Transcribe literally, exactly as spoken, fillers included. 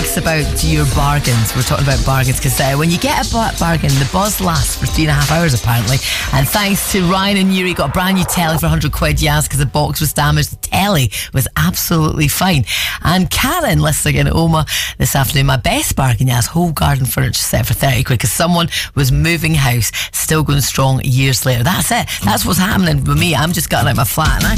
thinks about your bargains. We're talking about bargains because uh, when you get a bar- bargain, the buzz lasts for three and a half hours apparently. And thanks to Ryan and Yuri, got a brand new telly for one hundred quid, yes, because the box was damaged. The telly was absolutely fine. And Karen, listening in Oma this afternoon, my best bargain, yes, whole garden furniture set for thirty quid because someone was moving house, still going strong years later. That's it. That's what's happening with me. I'm just getting out of my flat and I